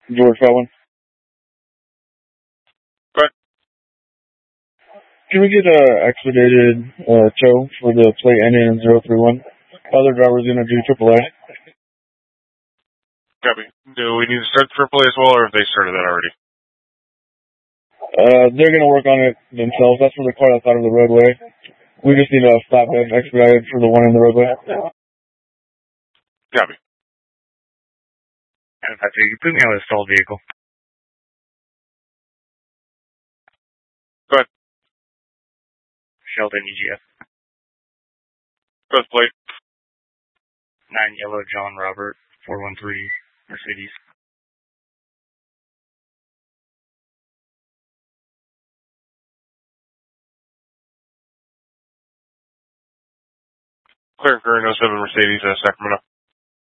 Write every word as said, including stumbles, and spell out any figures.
George Fallon. Go ahead. Can we get a expedited uh, tow for the plate ending in zero three one? Other driver's gonna do triple A. Copy. Do we need to start triple A as well, or have they started that already? Uh, they're gonna work on it themselves. That's for the car outside of the roadway. We just need a flatbed expedited for the one in the roadway. Copy. And if I you put me on a stalled vehicle. Go ahead. Sheldon E G F. First plate. Nine yellow John Robert four one three Mercedes. Clear for oh seven Mercedes, uh, Sacramento.